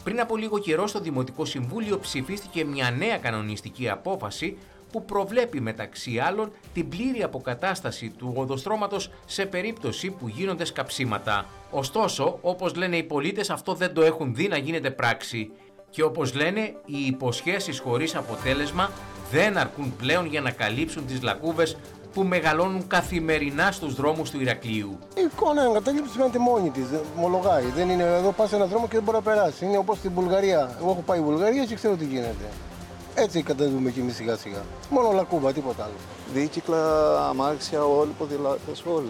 Πριν από λίγο καιρό στο Δημοτικό Συμβούλιο ψηφίστηκε μια νέα κανονιστική απόφαση που προβλέπει μεταξύ άλλων την πλήρη αποκατάσταση του οδοστρώματος σε περίπτωση που γίνονται σκαψίματα. Ωστόσο, όπως λένε οι πολίτες, αυτό δεν το έχουν δει να γίνεται πράξη. Και όπως λένε, οι υποσχέσεις χωρίς αποτέλεσμα δεν αρκούν πλέον για να καλύψουν τις λακκούβες που μεγαλώνουν καθημερινά στους δρόμους του Ηρακλείου. Η εικόνα εγκατάλειψη σημαίνει μόνη της, μολογάει. Δεν είναι εδώ, πας σε έναν δρόμο και δεν μπορεί να περάσει. Είναι όπως στην Βουλγαρία. Εγώ έχω πάει Βουλγαρία και ξέρω τι γίνεται. Έτσι καταδούμε κι εμείς σιγά σιγά. Μόνο λακκούβα, τίποτα άλλο. Δίκυκλα, αμάξια, όλοι ποδηλάτες, όλοι.